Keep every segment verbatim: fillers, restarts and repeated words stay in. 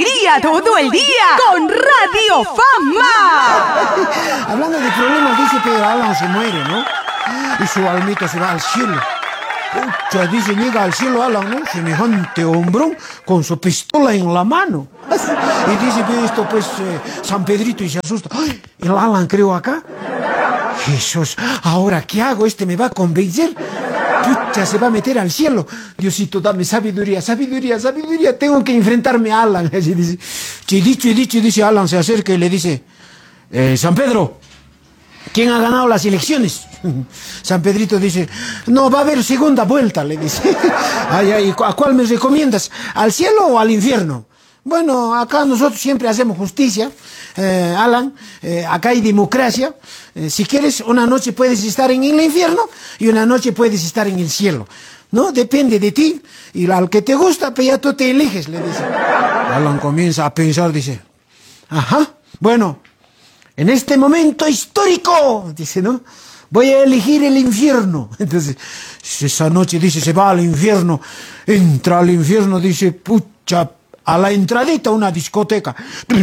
alegría todo el día con Radio Fama. Hablando de problemas, dice Pedro Alan se muere, ¿no? Y su almita se va al cielo. Pucha, dice, llega al cielo Alan, ¿no? Semejante hombrón con su pistola en la mano. Y dice, ve esto, pues, eh, San Pedrito, y se asusta. ¡Ay! El Alan creo acá. Jesús, ¿ahora qué hago? Este me va a convencer. Pucha, se va a meter al cielo. Diosito, dame sabiduría, sabiduría, sabiduría. Tengo que enfrentarme a Alan. Así dice. Y dicho y dicho, dice Alan, se acerca y le dice, eh, San Pedro, ¿quién ha ganado las elecciones? San Pedrito dice, no, va a haber segunda vuelta, le dice. Ay, ay, ¿a cuál me recomiendas? ¿Al cielo o al infierno? Bueno, acá nosotros siempre hacemos justicia, eh, Alan, eh, acá hay democracia. Eh, si quieres, una noche puedes estar en el infierno y una noche puedes estar en el cielo. ¿No? Depende de ti. Y al que te gusta, pues ya tú te eliges, le dice. Alan comienza a pensar, dice, ajá, bueno, en este momento histórico, dice, ¿no? Voy a elegir el infierno. Entonces, esa noche, dice, se va al infierno, entra al infierno, dice, pucha, a la entradita una discoteca.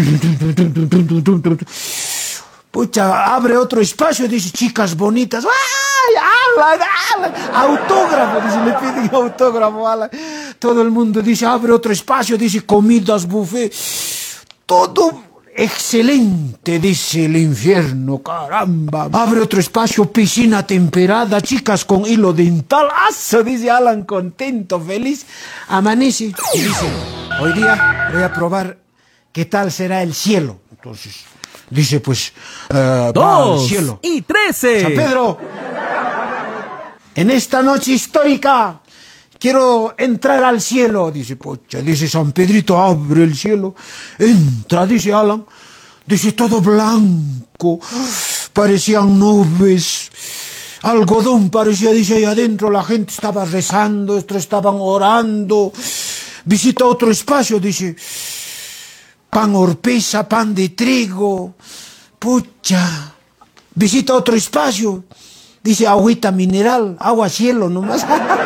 Pucha, abre otro espacio, dice, chicas bonitas. ¡Ay, Alan, Alan! Autógrafo, dice, le piden autógrafo, Alan. Todo el mundo dice, abre otro espacio, dice, comidas, buffet. Todo excelente, dice el infierno, caramba. Abre otro espacio, piscina temperada, chicas con hilo dental. ¡Aso! Dice Alan, contento, feliz. Amanece y dice, hoy día voy a probar qué tal será el cielo. Entonces, dice, pues, uh, va al cielo. Y trece. San Pedro, en esta noche histórica, quiero entrar al cielo. Dice, pocha, dice San Pedrito, abre el cielo. Entra, dice Alan. Dice, todo blanco. Parecían nubes. Algodón parecía, dice, ahí adentro. La gente estaba rezando, otros estaban orando. Visita otro espacio, dice, pan horpeza, pan de trigo. Pucha. Visita otro espacio. Dice, agüita mineral, agua cielo nomás.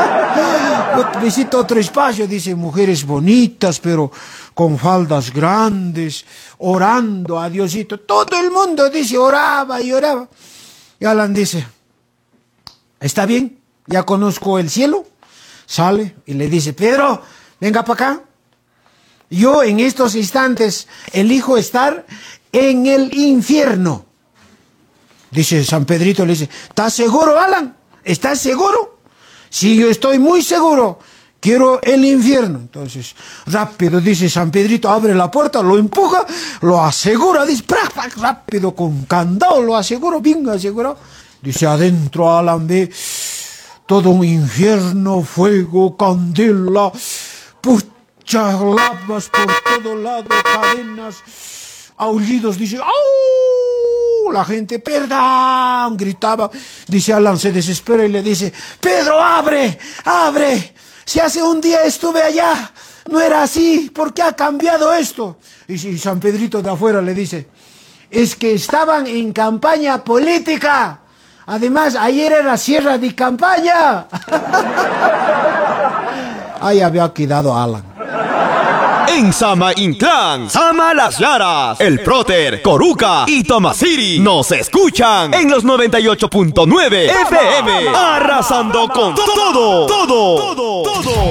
Visita otro espacio, dice, mujeres bonitas, pero con faldas grandes, orando a Diosito. Todo el mundo, dice, oraba y oraba. Y Alan dice, ¿está bien? Ya conozco el cielo. Sale y le dice, Pedro, venga para acá. Yo en estos instantes elijo estar en el infierno. Dice San Pedrito, le dice, ¿estás seguro, Alan? ¿Estás seguro? Sí, yo estoy muy seguro. Quiero el infierno. Entonces, rápido, dice San Pedrito, abre la puerta, lo empuja, lo asegura, dice, rápido, con candado, lo aseguro, bien asegurado. Dice, adentro, Alan, ve todo un infierno, fuego, candela, pucha, lavas por todo lado, cadenas, aullidos, dice, ¡au! La gente, perdón, gritaba. Dice Alan, se desespera y le dice, Pedro, abre, abre. Si hace un día estuve allá, no era así, ¿por qué ha cambiado esto? Y si San Pedrito de afuera le dice, es que estaban en campaña política. Además, ayer era cierre de campaña. Ahí había quedado Alan. En Sama Inclán, Sama Las Laras, El Próter, Coruca y Tomasiri nos escuchan en los noventa y ocho punto nueve F M, arrasando con todo, todo, todo, todo.